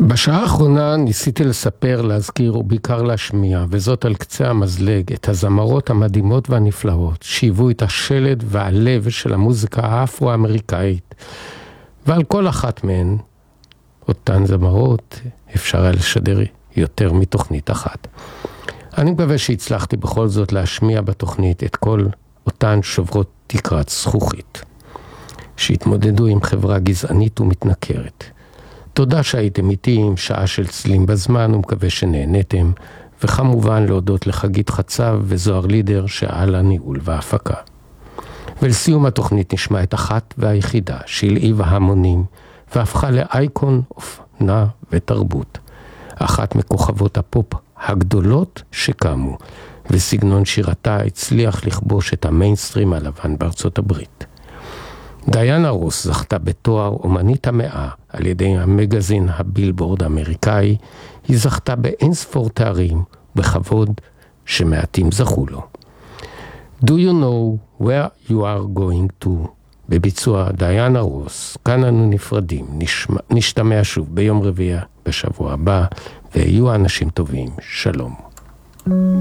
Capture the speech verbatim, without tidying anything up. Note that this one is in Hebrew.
בשעה האחרונה ניסיתי לספר, להזכיר ובעיקר להשמיע, וזאת על קצה המזלג, את הזמרות המדהימות והנפלאות, שהיוו את השלד והלב של המוזיקה האפרו-אמריקאית, ועל כל אחת מהן, אותן זמרות, אפשר היה לשדר יותר מתוכנית אחת. אני מקווה שהצלחתי בכל זאת להשמיע בתוכנית את כל אותן שוברות תקרת זכוכית, שהתמודדו עם חברה גזענית ומתנכרת. תודה שהייתם איתי עם שעה של צלילים בזמן, ומקווה שנהנתם, וכמובן להודות לחגית חצב וזוהר לידר שעל הניהול וההפקה. ולסיום התוכנית נשמע את אחת והיחידה שהלהיבה המונים, והפכה לאייקון אופנה ותרבות. אחת מכוכבות הפופ הגדולות שקמו, וסגנון שירתה הצליח לכבוש את המיינסטרים הלבן בארצות הברית. דיאנה רוס זכתה בתואר אומנית המאה על ידי המגזין הבילבורד האמריקאי. היא זכתה באינספור תארים בכבוד שמעטים זכו לו. Do you know where you are going to? בביצוע דיאנה רוס. כאן אנו נפרדים. נשמע, נשתמע שוב ביום רביעי בשבוע הבא, ויהיו אנשים טובים. שלום.